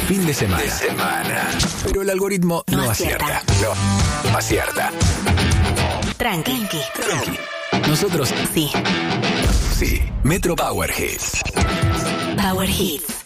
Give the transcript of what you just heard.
fin de semana. Pero el algoritmo no acierta. No, acierta. Tranqui. Nosotros sí. Sí. Metro Power Hits. Power Hits.